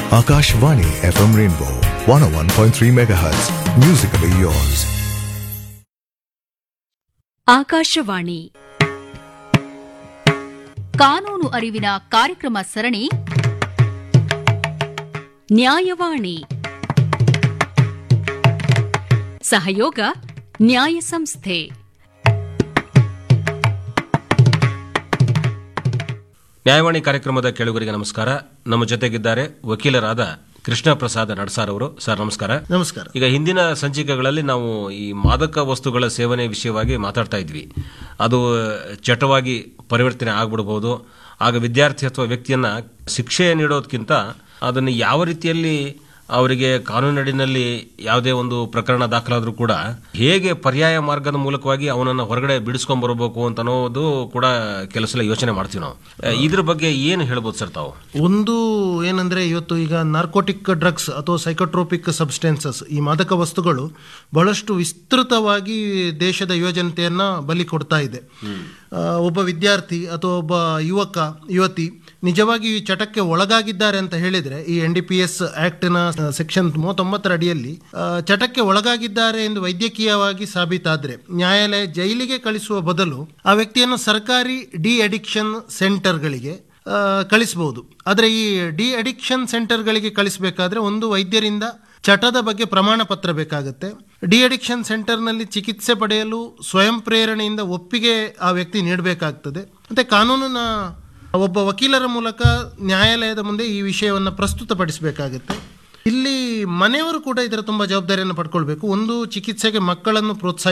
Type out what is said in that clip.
Akashvani FM Rainbow 101.3 MHz. Musically yours. Akashvani ಕಾನೂನು ಅರಿವಿನ ಕಾರ್ಯಕ್ರಮ ಸರಣಿ ನ್ಯಾಯವಾಣಿ. ಸಹಯೋಗ ನ್ಯಾಯ ಸಂಸ್ಥೆ. ನ್ಯಾಯವಾಣಿ ಕಾರ್ಯಕ್ರಮದ ಕೇಳುಗರಿಗೆ ನಮಸ್ಕಾರ. ನಮ್ಮ ಜೊತೆಗಿದ್ದಾರೆ ವಕೀಲರಾದ ಕೃಷ್ಣ ಪ್ರಸಾದ ನಡಸಾರ್ ಅವರು. ಸರ್ ನಮಸ್ಕಾರ. ನಮಸ್ಕಾರ. ಈಗ ಹಿಂದಿನ ಸಂಚಿಕೆಗಳಲ್ಲಿ ನಾವು ಈ ಮಾದಕ ವಸ್ತುಗಳ ಸೇವನೆ ವಿಷಯವಾಗಿ ಮಾತಾಡ್ತಾ ಇದ್ವಿ. ಅದು ಚಟವಾಗಿ ಪರಿವರ್ತನೆ ಆಗ್ಬಿಡಬಹುದು. ಆಗ ವಿದ್ಯಾರ್ಥಿ ಅಥವಾ ವ್ಯಕ್ತಿಯನ್ನ ಶಿಕ್ಷೆ ನೀಡೋದಕ್ಕಿಂತ ಅದನ್ನು ಯಾವ ರೀತಿಯಲ್ಲಿ ಅವರಿಗೆ ಕಾನೂನಿನಡಿನಲ್ಲಿ ಯಾವುದೇ ಒಂದು ಪ್ರಕರಣ ದಾಖಲಾದರೂ ಕೂಡ ಹೇಗೆ ಪರ್ಯಾಯ ಮಾರ್ಗದ ಮೂಲಕವಾಗಿ ಅವನನ್ನು ಹೊರಗಡೆ ಬಿಡಿಸ್ಕೊಂಡ್ ಬರಬೇಕು ಅಂತ ಅನ್ನೋದು ಕೂಡ ಕೆಲಸ ಯೋಚನೆ ಮಾಡ್ತೀವಿ ನಾವು. ಇದ್ರ ಬಗ್ಗೆ ಏನು ಹೇಳ್ಬೋದು ಸರ್ ತಾವು? ಒಂದು ಏನಂದ್ರೆ, ಇವತ್ತು ಈಗ ನಾರ್ಕೋಟಿಕ್ ಡ್ರಗ್ಸ್ ಅಥವಾ ಸೈಕೋಟ್ರೋಪಿಕ್ ಸಬ್ಸ್ಟೆನ್ಸಸ್, ಈ ಮಾದಕ ವಸ್ತುಗಳು ಬಹಳಷ್ಟು ವಿಸ್ತೃತವಾಗಿ ದೇಶದ ಯುವಜನತೆಯನ್ನ ಬಲಿ ಕೊಡ್ತಾ ಇದೆ. ಒಬ್ಬ ವಿದ್ಯಾರ್ಥಿ ಅಥವಾ ಒಬ್ಬ ಯುವತಿ ನಿಜವಾಗಿ ಈ ಚಟಕ್ಕೆ ಒಳಗಾಗಿದ್ದಾರೆ ಅಂತ ಹೇಳಿದ್ರೆ, ಈ NDPS ಆಕ್ಟ್ನ ಸೆಕ್ಷನ್ 39 ಅಡಿಯಲ್ಲಿ ಚಟಕ್ಕೆ ಒಳಗಾಗಿದ್ದಾರೆ ಎಂದು ವೈದ್ಯಕೀಯವಾಗಿ ಸಾಬೀತಾದ್ರೆ ನ್ಯಾಯಾಲಯ ಜೈಲಿಗೆ ಕಳಿಸುವ ಬದಲು ಆ ವ್ಯಕ್ತಿಯನ್ನು ಸರ್ಕಾರಿ ಡಿ ಅಡಿಕ್ಷನ್ ಸೆಂಟರ್ಗಳಿಗೆ ಕಳಿಸಬಹುದು. ಆದರೆ ಈ ಡಿ ಅಡಿಕ್ಷನ್ ಸೆಂಟರ್ಗಳಿಗೆ ಕಳಿಸಬೇಕಾದ್ರೆ ಒಂದು ವೈದ್ಯರಿಂದ ಚಟದ ಬಗ್ಗೆ ಪ್ರಮಾಣ ಪತ್ರ ಬೇಕಾಗುತ್ತೆ. ಡಿ ಅಡಿಕ್ಷನ್ ಸೆಂಟರ್ನಲ್ಲಿ ಚಿಕಿತ್ಸೆ ಪಡೆಯಲು ಸ್ವಯಂ ಪ್ರೇರಣೆಯಿಂದ ಒಪ್ಪಿಗೆ ಆ ವ್ಯಕ್ತಿ ನೀಡಬೇಕಾಗ್ತದೆ. ಮತ್ತೆ ಕಾನೂನಿನ ಒಬ್ಬ ವಕೀಲರ ಮೂಲಕ ನ್ಯಾಯಾಲಯದ ಮುಂದೆ ಈ ವಿಷಯವನ್ನು ಪ್ರಸ್ತುತಪಡಿಸಬೇಕಾಗುತ್ತೆ. ಇಲ್ಲಿ ಮನೆಯವರು ಕೂಡ ಇದರ ತುಂಬ ಜವಾಬ್ದಾರಿಯನ್ನು ಪಡ್ಕೊಳ್ಬೇಕು. ಒಂದು, ಚಿಕಿತ್ಸೆಗೆ ಮಕ್ಕಳನ್ನು